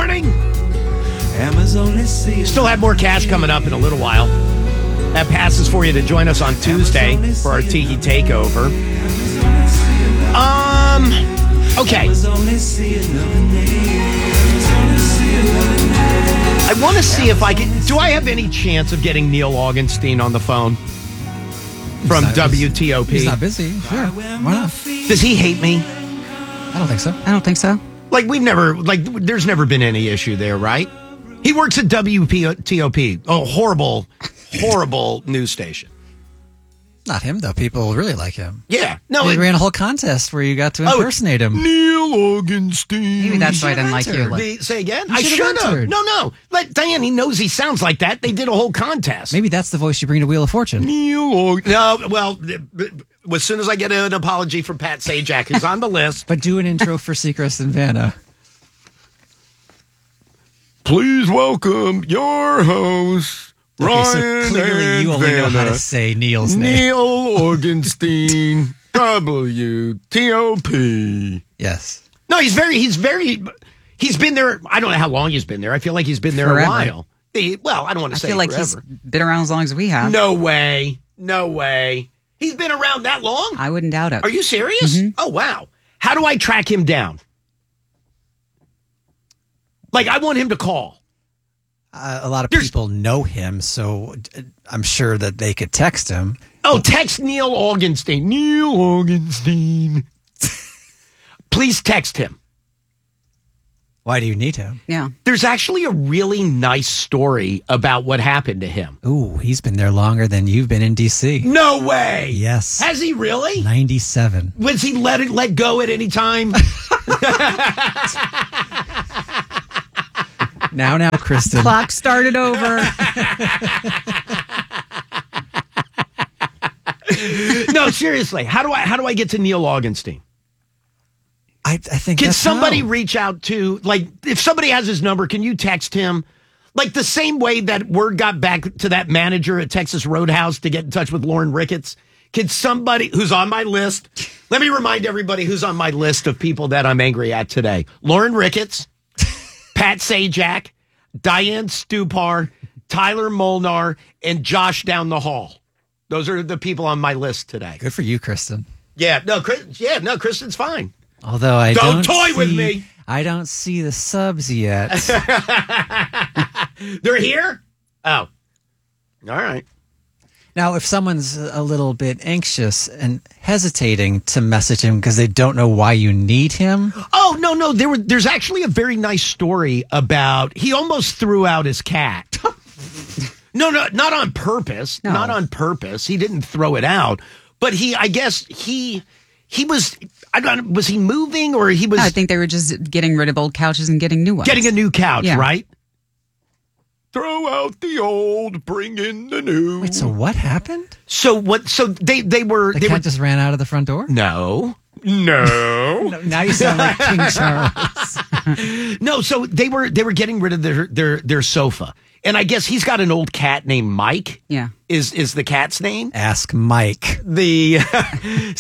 morning. Still have more cash coming up in a little while. That passes for you to join us on Tuesday for our Tiki Takeover. Okay. I want to see if I can. Do I have any chance of getting Neil Augenstein on the phone from WTOP? He's not busy. Sure. Why not? Does he hate me? I don't think so. I don't think so. Like, there's never been any issue there, right? He works at WTOP. Oh, horrible news station. Not him, though. People really like him. Yeah. No, They ran a whole contest where you got to impersonate him. Neil Augenstein. Maybe that's why I didn't like you. Say again? You I should have. entered. No. Let Diane, he knows he sounds like that. They did a whole contest. Maybe that's the voice you bring to Wheel of Fortune. No, well, as soon as I get an apology from Pat Sajak, who's on the list. But do an intro for Seacrest and Vanna. Please welcome your host, Ryan. So clearly you only know how to say Neil's name. Neil Augenstein, WTOP. Yes. No, he's been there. I don't know how long he's been there. I feel like he's been there Forever. a while. Well, I don't want to say I feel like forever. he's been around as long as we have. No way. He's been around that long? I wouldn't doubt it. Are you serious? Mm-hmm. Oh, wow. How do I track him down? Like, I want him to call. A lot of people know him, so I'm sure that they could text him. Oh, text Neil Augenstein. Neil Augenstein. Please text him. Why do you need him? Yeah. There's actually a really nice story about what happened to him. Ooh, he's been there longer than you've been in D.C. No way. Yes. Has he really? 97. Was he let go at any time? Now, Kristen. Clock started over. No, seriously. How do I get to Neil Augenstein? I think Can that's somebody how. reach out to, like, if somebody has his number, can you text him? Like the same way that word got back to that manager at Texas Roadhouse to get in touch with Lauren Ricketts. Can somebody who's on my list, let me remind everybody who's on my list of people that I'm angry at today. Lauren Ricketts, Pat Sajak, Diane Stupar, Tyler Molnar, and Josh down the hall. Those are the people on my list today. Good for you, Kristen. Kristen's fine. Although I Don't don't toy see, with me. I don't see the subs yet. They're here? Oh. All right. Now, if someone's a little bit anxious and hesitating to message him because they don't know why you need him. Oh, no. There's actually a very nice story about he almost threw out his cat. No, not on purpose. No. Not on purpose. He didn't throw it out. But I guess he was, I don't know, was he moving or he was I think they were just getting rid of old couches and getting new ones. getting a new couch, Yeah. right? Throw out the old, bring in the new. Wait, so what happened? So what? So they were. The they cat were, just ran out of the front door? no. Now you sound like King Charles. No, so they were getting rid of their sofa. And I guess he's got an old cat named Mike. Yeah. Is the cat's name? Ask Mike. They take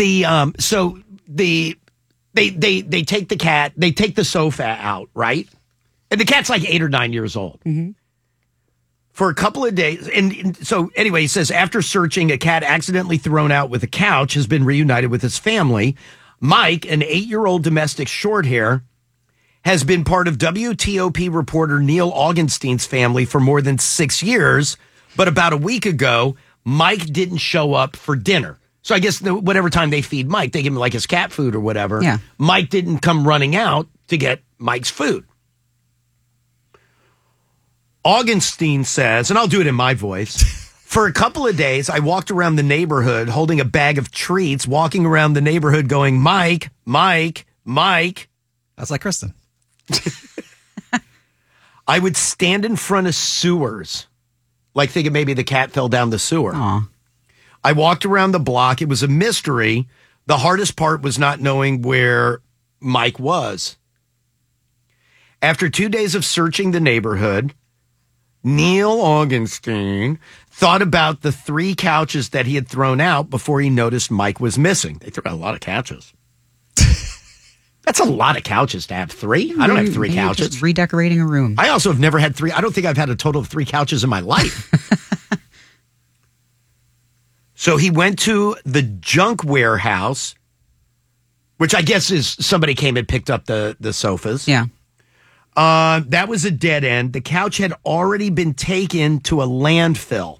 the cat, they take the sofa out, right? And the cat's like 8 or 9 years old. Mm-hmm. For a couple of days. And so anyway, he says, after searching, a cat accidentally thrown out with a couch has been reunited with his family. Mike, an 8-year-old domestic short hair, has been part of WTOP reporter Neil Augenstein's family for more than 6 years. But about a week ago, Mike didn't show up for dinner. So I guess whatever time they feed Mike, they give him like his cat food or whatever. Yeah. Mike didn't come running out to get Mike's food. Augenstein says, and I'll do it in my voice, for a couple of days, I walked around the neighborhood holding a bag of treats, walking around the neighborhood going, Mike, Mike, Mike. That's like Kristen. I would stand in front of sewers, like thinking maybe the cat fell down the sewer. Aw. I walked around the block. It was a mystery. The hardest part was not knowing where Mike was. After 2 days of searching the neighborhood, Neil Augenstein thought about the 3 couches that he had thrown out before he noticed Mike was missing. They threw out a lot of couches. That's a lot of couches to have 3. I don't have 3 Maybe you're couches. just redecorating a room. I also have never had 3. I don't think I've had a total of 3 couches in my life. So he went to the junk warehouse, which I guess is somebody came and picked up the sofas. Yeah. That was a dead end. The couch had already been taken to a landfill.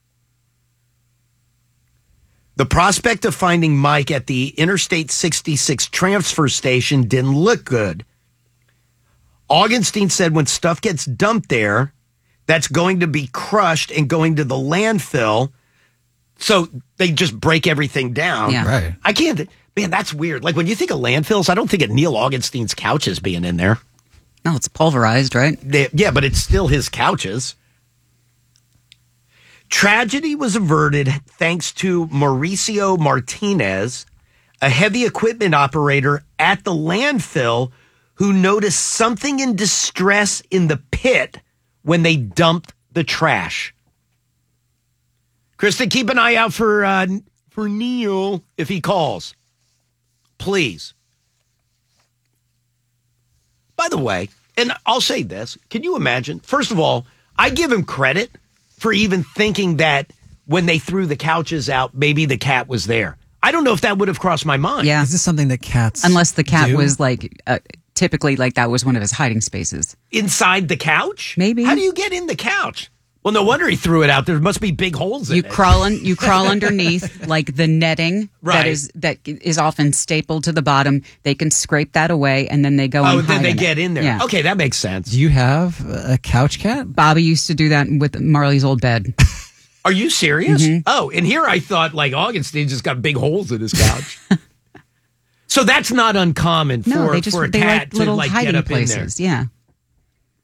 The prospect of finding Mike at the Interstate 66 transfer station didn't look good. Augenstein said when stuff gets dumped there, that's going to be crushed and going to the landfill. So they just break everything down. Yeah. Right. I can't, man, that's weird. Like when you think of landfills, I don't think of Neil Augenstein's couches being in there. No, it's pulverized, right? Yeah, but it's still his couches. Tragedy was averted thanks to Mauricio Martinez, a heavy equipment operator at the landfill who noticed something in distress in the pit when they dumped the trash. Kristen, keep an eye out for Neil if he calls. Please. By the way, and I'll say this, can you imagine? First of all, I give him credit for even thinking that when they threw the couches out, maybe the cat was there. I don't know if that would have crossed my mind. Yeah. Is this something that cats Unless the cat do? was like, typically like that was one of his hiding spaces. Inside the couch? Maybe. How do you get in the couch? Well, no wonder he threw it out. There must be big holes in You it. you crawl underneath like the netting Right. that is often stapled to the bottom. They can scrape that away and then they go and then hide they in get it. in there. Yeah. Okay, that makes sense. Do you have a couch cat? Bobby used to do that with Marley's old bed. Are you serious? Mm-hmm. Oh, and here I thought like Augustine just got big holes in his couch. So that's not uncommon No, for a they cat like little to like hiding get up places. in there. Yeah.